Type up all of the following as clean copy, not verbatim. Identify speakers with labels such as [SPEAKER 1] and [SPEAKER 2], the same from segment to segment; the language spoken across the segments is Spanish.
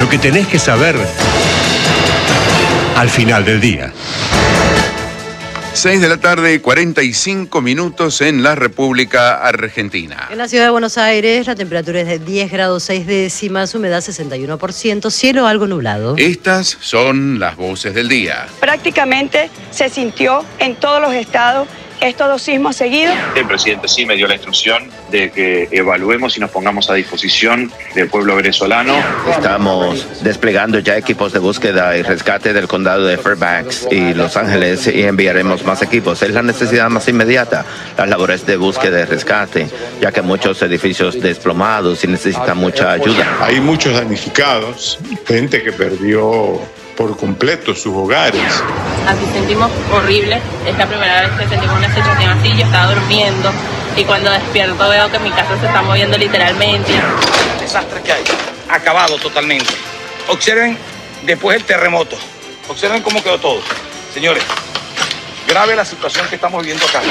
[SPEAKER 1] Lo que tenés que saber al final del día.
[SPEAKER 2] 6 de la tarde, 45 minutos en la República Argentina.
[SPEAKER 3] En la ciudad de Buenos Aires la temperatura es de 10 grados 6 décimas, humedad 61%, cielo algo nublado.
[SPEAKER 2] Estas son las voces del día.
[SPEAKER 4] Prácticamente se sintió en todos los estados estos dos sismos seguidos.
[SPEAKER 5] El presidente sí me dio la instrucción de que evaluemos y nos pongamos a disposición del pueblo venezolano.
[SPEAKER 6] Estamos desplegando ya equipos de búsqueda y rescate del condado de Fairbanks y Los Ángeles y enviaremos más equipos. Es la necesidad más inmediata, las labores de búsqueda y rescate, ya que muchos edificios desplomados y necesitan mucha ayuda.
[SPEAKER 7] Hay muchos damnificados, gente que perdió por completo sus hogares.
[SPEAKER 8] Así sentimos horrible. Es la primera vez que sentimos una sensación así. Yo estaba durmiendo y cuando despierto veo que mi casa se está moviendo literalmente.
[SPEAKER 9] El desastre que hay, acabado totalmente. Observen después el terremoto. Observen cómo quedó todo. Señores, grave la situación que estamos viviendo acá.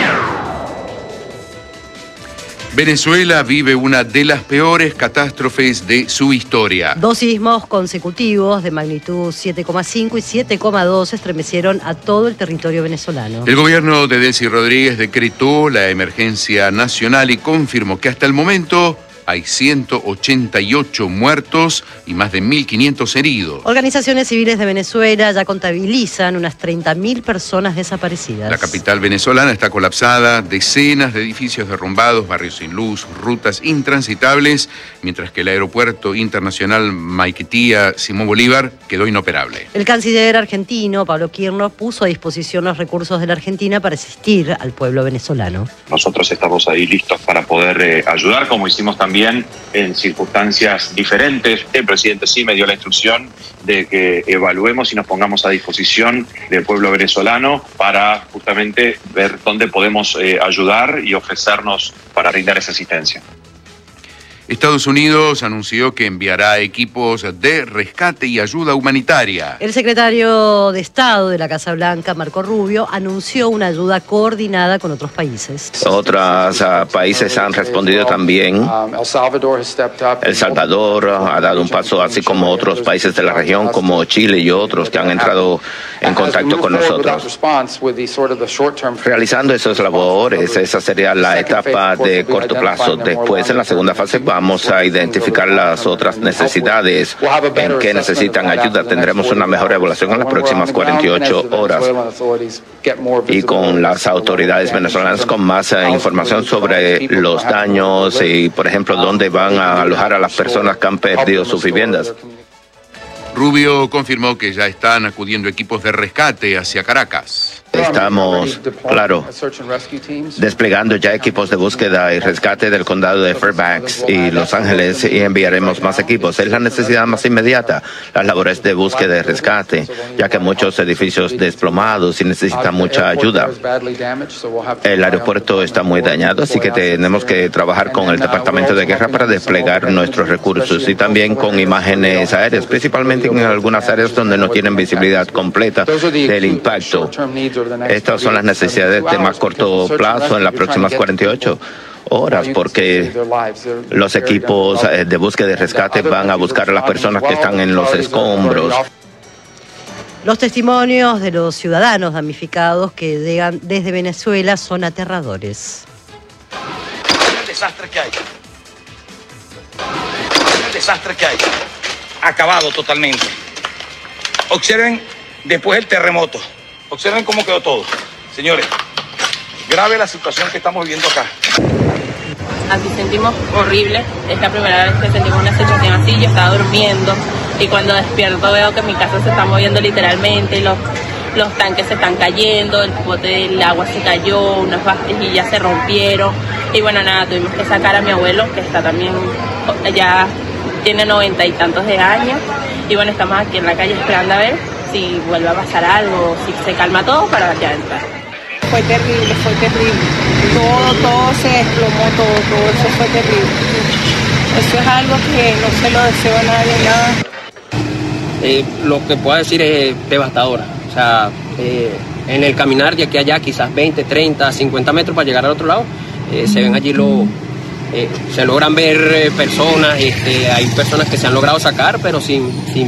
[SPEAKER 2] Venezuela vive una de las peores catástrofes de su historia.
[SPEAKER 3] Dos sismos consecutivos de magnitud 7,5 y 7,2 estremecieron a todo el territorio venezolano.
[SPEAKER 2] El gobierno de Delcy Rodríguez decretó la emergencia nacional y confirmó que hasta el momento hay 188 muertos y más de 1.500 heridos.
[SPEAKER 3] Organizaciones civiles de Venezuela ya contabilizan unas 30.000 personas desaparecidas.
[SPEAKER 2] La capital venezolana está colapsada, decenas de edificios derrumbados, barrios sin luz, rutas intransitables, mientras que el aeropuerto internacional Maiquetía Simón Bolívar quedó inoperable.
[SPEAKER 3] El canciller argentino, Pablo Kirchner, puso a disposición los recursos de la Argentina para asistir al pueblo venezolano.
[SPEAKER 5] Nosotros estamos ahí listos para poder ayudar, como hicimos también en circunstancias diferentes. El presidente sí me dio la instrucción de que evaluemos y nos pongamos a disposición del pueblo venezolano para justamente ver dónde podemos ayudar y ofrecernos para brindar esa asistencia.
[SPEAKER 2] Estados Unidos anunció que enviará equipos de rescate y ayuda humanitaria.
[SPEAKER 3] El secretario de Estado de la Casa Blanca, Marco Rubio, anunció una ayuda coordinada con otros países.
[SPEAKER 6] Otros países han respondido también. El Salvador ha dado un paso, así como otros países de la región, como Chile y otros que han entrado en contacto con nosotros. Realizando esas labores, esa sería la etapa de corto plazo. Después, en la segunda fase, vamos a identificar las otras necesidades en que necesitan ayuda. Tendremos una mejor evaluación en las próximas 48 horas y con las autoridades venezolanas con más información sobre los daños y, por ejemplo, dónde van a alojar a las personas que han perdido sus viviendas.
[SPEAKER 2] Rubio confirmó que ya están acudiendo equipos de rescate hacia Caracas.
[SPEAKER 6] Estamos, claro, desplegando ya equipos de búsqueda y rescate del condado de Fairbanks y Los Ángeles y enviaremos más equipos. Es la necesidad más inmediata, las labores de búsqueda y rescate, ya que muchos edificios desplomados y necesitan mucha ayuda. El aeropuerto está muy dañado, así que tenemos que trabajar con el Departamento de Guerra para desplegar nuestros recursos y también con imágenes aéreas, principalmente en algunas áreas donde no tienen visibilidad completa del impacto. Estas son las necesidades de más corto plazo en las próximas 48 horas, porque los equipos de búsqueda y rescate van a buscar a las personas que están en los escombros.
[SPEAKER 3] Los testimonios de los ciudadanos damnificados que llegan desde Venezuela son aterradores.
[SPEAKER 9] El desastre que hay. El desastre que hay, acabado totalmente. Observen después el terremoto. Observen cómo quedó todo. Señores, grave la situación que estamos viviendo acá.
[SPEAKER 8] Así sentimos horrible. Es la primera vez que sentimos una sensación así. Yo estaba durmiendo y cuando despierto veo que mi casa se está moviendo literalmente y los tanques se están cayendo, el bote del agua se cayó, unas vasijas se rompieron y bueno, nada, tuvimos que sacar a mi abuelo, que está también, ya tiene 90 y tantos de años y bueno, estamos aquí en la calle esperando a ver si vuelve a pasar algo, si se calma todo para ya entrar.
[SPEAKER 4] Fue terrible, fue terrible. Todo se desplomó, todo eso fue terrible. Eso es algo que no se lo deseo a nadie, nada.
[SPEAKER 10] Lo que puedo decir es devastadora. O sea, en el caminar de aquí a allá, quizás 20, 30, 50 metros para llegar al otro lado, se ven allí se logran ver personas, hay personas que se han logrado sacar, pero sin